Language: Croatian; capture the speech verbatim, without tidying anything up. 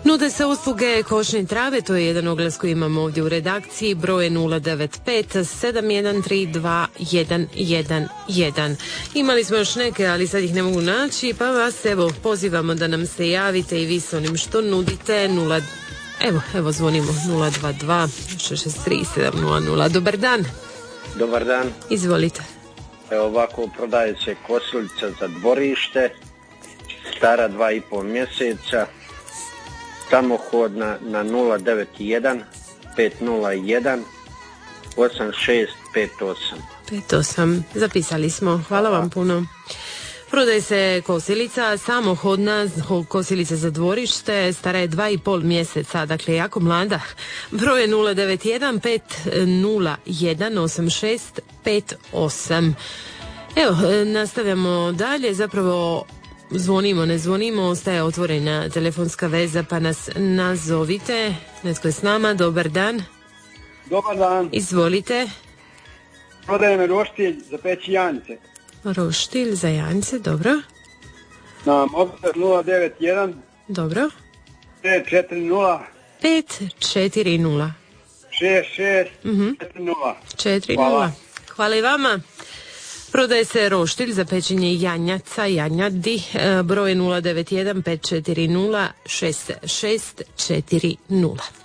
Nude se usluge košnje trave, to je jedan oglas koji imamo ovdje u redakciji, broj nula devet pet sedam jedan tri dva jedan jedan jedan. Imali smo još neke, ali sad ih ne mogu naći, pa vas evo pozivamo da nam se javite i vi s onim što nudite. Nula, evo, evo zvonimo nula dva dva šest šest tri sedam nula nula. Dobar dan. Dobar dan. Izvolite. Evo ovako prodaje se kosilica za dvorište, stara dva i pol mjeseca, samohodna na nula devet jedan pet nula jedan osam šest pet osam. pet osam, zapisali smo, hvala vam puno. Prodaje se kosilica, samohodna kosilica za dvorište, stara je dva i pol mjeseca, dakle jako mlada. Broj je nula devet jedan pet nula jedan osam šest pet osam. Evo, nastavljamo dalje, zapravo zvonimo, ne zvonimo, ostaje otvorena telefonska veza, pa nas nazovite. Netko je s nama, dobar dan. Dobar dan. Izvolite. Prodajem roštilj za peći janjce. Roštilj za janjce, dobro. Na mobitel nula devet jedan Dobro. pet četiri nula pet četiri nula šest šest Mhm. četiri nula. četiri Hvala. nula. Hvala i vama. Prodaje se roštilj za pečenje janjaca, janjadi, e, broj nula devet jedan pet četiri nula šest šest četiri nula.